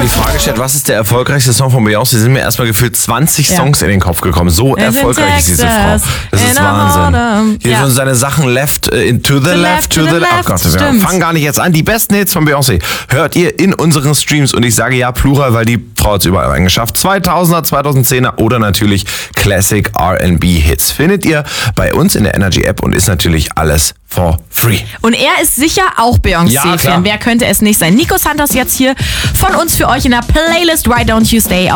die Frage gestellt, was ist der erfolgreichste Song von Beyoncé? Sind mir erstmal gefühlt 20 Songs in den Kopf gekommen. So erfolgreich ist diese Frau. Das ist Wahnsinn. Hier schon seine Sachen left, to the left. Oh Gott, wir fangen gar nicht jetzt an. Die besten Hits von Beyoncé hört ihr in unseren Streams. Und ich sage ja Plural, weil die Frau hat es überall eingeschafft. 2000er, 2010er oder natürlich Classic R&B Hits. Findet ihr bei uns in der Energy App und ist natürlich alles for free. Und er ist sicher auch Beyoncé-Fan. Wer könnte es nicht sein? Nico Santos jetzt hier von uns für euch in der Playlist Why Don't You Stay.